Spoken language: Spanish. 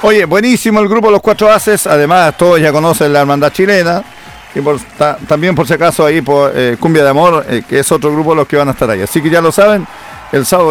Oye, buenísimo el grupo Los Cuatro Haces. Además, todos ya conocen la hermandad chilena. Y también, por si acaso, ahí por Cumbia de Amor, que es otro grupo los que van a estar ahí. Así que ya lo saben, el sábado